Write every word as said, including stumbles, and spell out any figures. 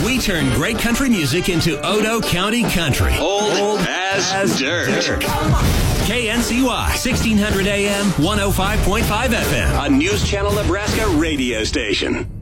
We turn great country music into Odo County country. Old, Old as, as dirt. dirt. K N C Y, sixteen hundred A M, one oh five point five F M. A News Channel Nebraska radio station.